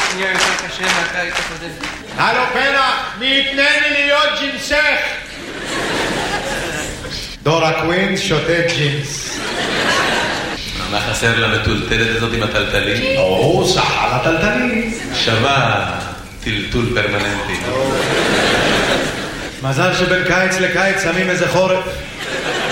נהיה יותר קשה מהקיץ הקודם. הלו פרח, מי יתנני להיות ג'ינסך? דורה קווין שותה ג'ינס. מה חסר למטולטלת הזאת עם הטלטלים? או, סחל הטלטלים. שווה טלטול פרמננטי. מזל שבין קיץ לקיץ שמים איזה חורף.